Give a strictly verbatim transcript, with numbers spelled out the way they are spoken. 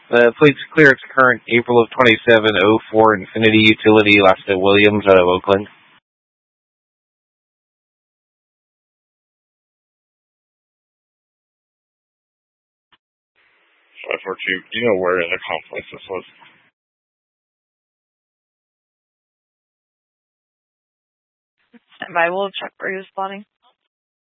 Uh, please clear its current April of twenty-seven oh four Infinity Utility Lasta Williams out of Oakland. five four two, do you know where in the complex this was? Stand by, we'll check where he was spotting.